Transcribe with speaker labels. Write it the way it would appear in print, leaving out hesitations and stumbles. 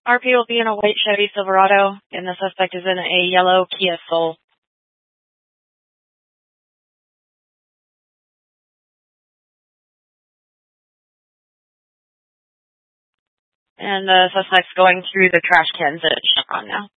Speaker 1: RP will be in a white Chevy Silverado, and the suspect is in a yellow Kia Soul. And the suspect's going through the trash cans at Chevron now.